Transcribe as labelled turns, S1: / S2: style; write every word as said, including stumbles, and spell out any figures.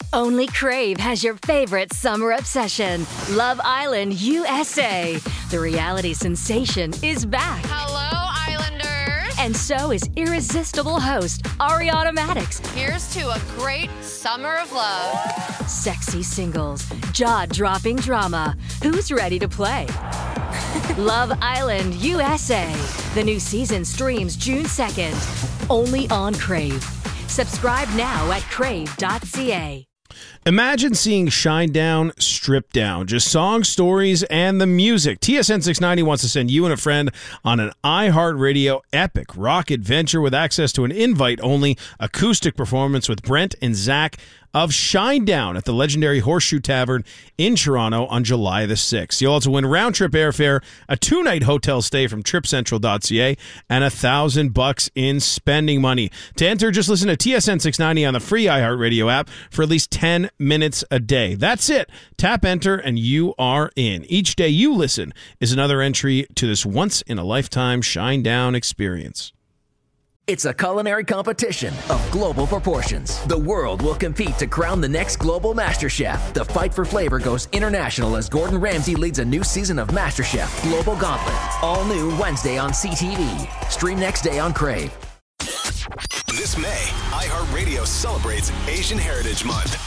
S1: Only Crave has your favorite summer obsession, Love Island U S A. The reality sensation is back.
S2: Hello, Islanders.
S1: And so is irresistible host Ariana Madix.
S2: Here's to a great summer of love.
S1: Sexy singles, jaw-dropping drama. Who's ready to play? Love Island U S A. The new season streams June second. Only on Crave. Subscribe now at crave dot c a.
S3: Imagine seeing Shinedown stripped down. Just songs, stories, and the music. T S N six ninety wants to send you and a friend on an iHeartRadio epic rock adventure with access to an invite-only acoustic performance with Brent and Zach of Shinedown at the legendary Horseshoe Tavern in Toronto on July the sixth. You'll also win round-trip airfare, a two-night hotel stay from trip central dot c a, and a thousand bucks in spending money. To enter, just listen to T S N six ninety on the free iHeartRadio app for at least ten minutes a day. That's it. Tap enter and you are in. Each day you listen is another entry to this once-in-a-lifetime Shinedown experience.
S4: It's a culinary competition of global proportions. The world will compete to crown the next global MasterChef. The fight for flavor goes international as Gordon Ramsay leads a new season of MasterChef Global Gauntlet. All new Wednesday on C T V. Stream next day on Crave.
S5: This May, iHeartRadio celebrates Asian Heritage Month.